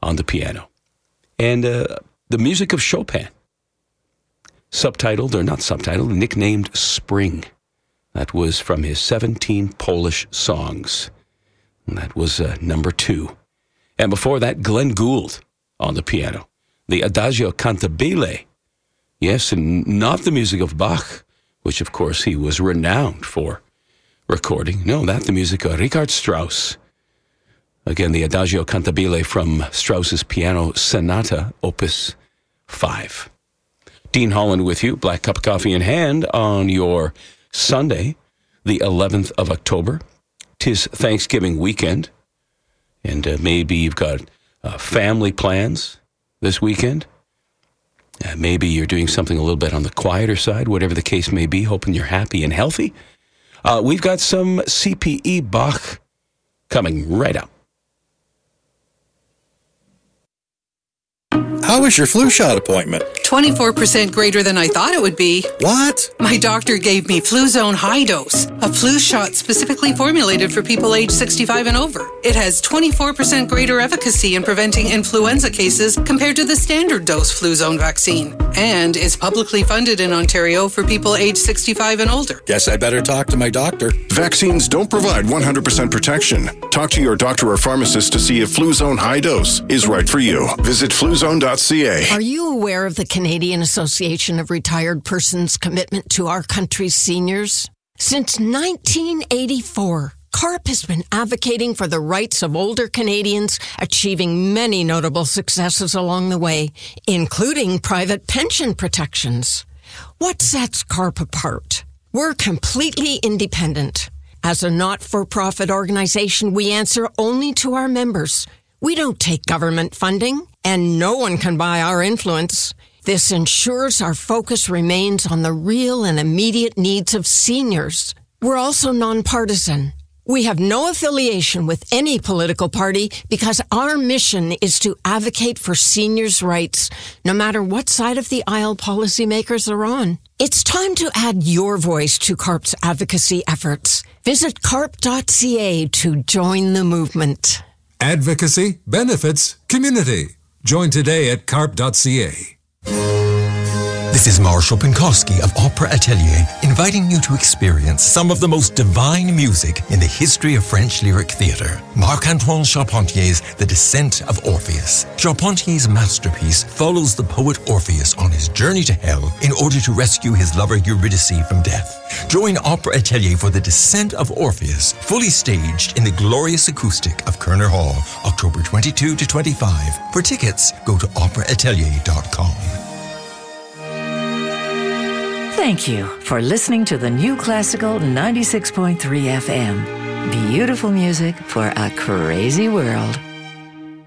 on the piano. And the music of Chopin, nicknamed Spring. That was from his 17 Polish songs. And that was number 2. And before that, Glenn Gould on the piano. The Adagio Cantabile. Yes, and not the music of Bach, which of course he was renowned for recording. No, the music of Richard Strauss. Again, the Adagio Cantabile from Strauss's Piano Sonata, Opus 5. Dean Holland with you, black cup of coffee in hand on your Sunday, the 11th of October. 'Tis Thanksgiving weekend, and maybe you've got family plans this weekend. Maybe you're doing something a little bit on the quieter side, whatever the case may be, hoping you're happy and healthy. We've got some C.P.E. Bach coming right up. How was your flu shot appointment? 24% greater than I thought it would be. What? My doctor gave me Fluzone High Dose, a flu shot specifically formulated for people age 65 and over. It has 24% greater efficacy in preventing influenza cases compared to the standard dose Fluzone vaccine, and is publicly funded in Ontario for people age 65 and older. Guess I better talk to my doctor. Vaccines don't provide 100% protection. Talk to your doctor or pharmacist to see if Fluzone High Dose is right for you. Visit fluzone.ca. Are you aware of the Canadian Association of Retired Persons' commitment to our country's seniors? Since 1984, CARP has been advocating for the rights of older Canadians, achieving many notable successes along the way, including private pension protections. What sets CARP apart? We're completely independent. As a not-for-profit organization, we answer only to our members. We don't take government funding, and no one can buy our influence. This ensures our focus remains on the real and immediate needs of seniors. We're also nonpartisan. We have no affiliation with any political party because our mission is to advocate for seniors' rights, no matter what side of the aisle policymakers are on. It's time to add your voice to CARP's advocacy efforts. Visit carp.ca to join the movement. Advocacy, benefits, community. Join today at carp.ca. This is Marshall Pinkowski of Opera Atelier, inviting you to experience some of the most divine music in the history of French lyric theatre. Marc-Antoine Charpentier's The Descent of Orpheus. Charpentier's masterpiece follows the poet Orpheus on his journey to hell in order to rescue his lover Eurydice from death. Join Opera Atelier for The Descent of Orpheus, fully staged in the glorious acoustic of Kerner Hall, October 22 to 25. For tickets, go to operaatelier.com. Thank you for listening to the New Classical 96.3 FM. Beautiful music for a crazy world.